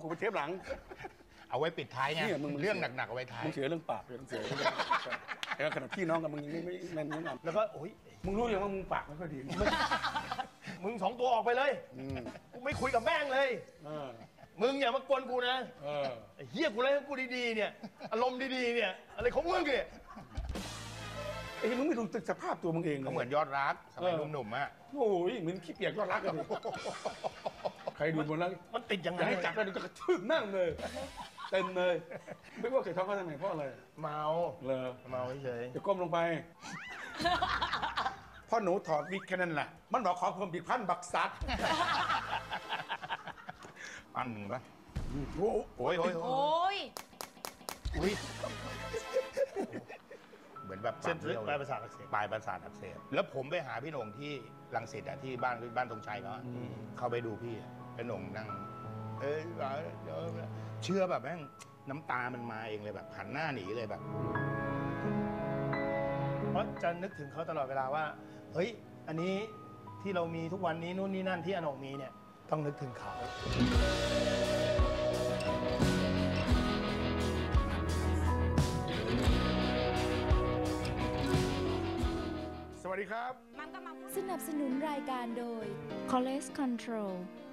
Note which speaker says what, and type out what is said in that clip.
Speaker 1: กูไปเทปหลัง
Speaker 2: เอาไว้ปิดท้ายไงเรื่องหนักๆเอาไว้ท้าย
Speaker 1: มึงเสียเรื่องปากเลยมึงเสียแต่ขณะพี่น้องกับมึงยังไม่แน่นอน
Speaker 3: แล้วก็โอ้ย
Speaker 1: มึงรู้ยังว่ามึงปากไม่ค่อยดี
Speaker 3: มึง2 ตัวออกไปเลยกูไม่คุยกับแม่งเลยมึงอย่ามากวนกูนะเฮียกูเลยกูดีๆเนี่ยอารมณ์ดีๆเนี่ยอะไรของมึงเนี่ย
Speaker 1: ไอ้มึงไม่ดูตึกสภาพตัวมึงเอง
Speaker 2: ก็เหมือนยอดรักสมัยหนุ่มๆอ่ะ
Speaker 1: โอ้ยเหมือนขี้เปียกยอดรักกันใครดูบนนั้น
Speaker 3: มันติดยังไง
Speaker 1: ให้จับได้ดูกระทืบนั่งเลยเต็มเลยไม่ว่าเกิดท้องเขาทำไมเพราะอะไร
Speaker 3: เมาเฉย
Speaker 1: จะก้มลงไปพ่อหนูถอดวิกแค่นั้นแหละมันบอกขอเพิ่มอีก1,000 บักซัด
Speaker 2: ปั้นหนึ่งปะ
Speaker 1: โอ้ย
Speaker 2: เหมือนแบบ
Speaker 3: เส้นปลายประสาทอักเสบ
Speaker 2: แล้วผมไปหาพี่หน่งที่รังสิตอ่ะที่บ้านธงชัยเขาไปดูพี่พี่หน่งนั่งเชื่อแบบแม่งน้ำตามันมาเองเลยแบบหันหน้าหนีเลยแบบ
Speaker 3: เพราะจะนึกถึงเขาตลอดเวลาว่าเฮ้ยอันนี้ที่เรามีทุกวันนี้นู่นนี่นั่นที่อาหน่งมีเนี่ยต้องนึกถึงเขา
Speaker 1: สวัสดีครับ
Speaker 4: สนับสนุนรายการโดย College Control